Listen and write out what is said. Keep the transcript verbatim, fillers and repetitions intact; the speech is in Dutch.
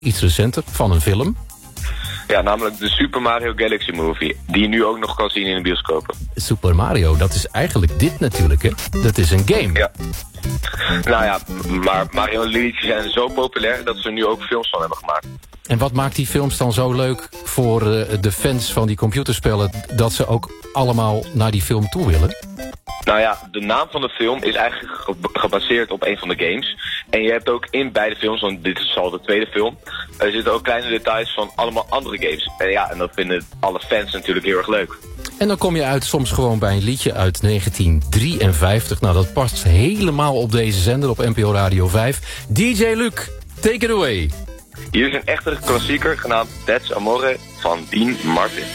iets recenter, van een film. Ja, namelijk de Super Mario Galaxy Movie. Die je nu ook nog kan zien in de bioscopen. Super Mario, dat is eigenlijk dit natuurlijk, hè? Dat is een game. Ja. Nou ja, maar Mario en Luigi zijn zo populair dat ze er nu ook films van hebben gemaakt. En wat maakt die films dan zo leuk voor uh, de fans van die computerspellen, dat ze ook allemaal naar die film toe willen? Nou ja, de naam van de film is eigenlijk ge- gebaseerd op een van de games. En je hebt ook in beide films, want dit is al de tweede film, er zitten ook kleine details van allemaal andere games. En ja, en dat vinden alle fans natuurlijk heel erg leuk. En dan kom je uit soms gewoon bij een liedje uit negentien drieënvijftig. Nou, dat past helemaal op deze zender op N P O Radio vijf. D J Luc, take it away. Hier is een echte klassieker genaamd That's Amore van Dean Martin.